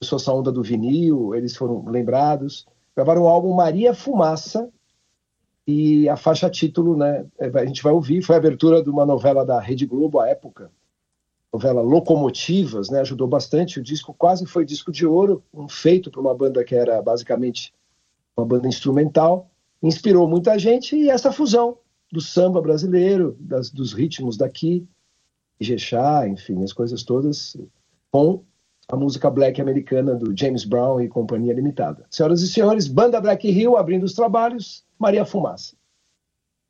começou essa onda do vinil, eles foram lembrados. Gravaram o álbum Maria Fumaça, e a faixa título, né, a gente vai ouvir, foi a abertura de uma novela da Rede Globo à época, novela Locomotivas, né, ajudou bastante. O disco quase foi disco de ouro, feito por uma banda que era basicamente uma banda instrumental, inspirou muita gente, e essa fusão do samba brasileiro, dos ritmos daqui, Ijexá, enfim, as coisas todas, com a música black americana do James Brown e Companhia Limitada. Senhoras e senhores, Banda Black Hill abrindo os trabalhos, Maria Fumaça.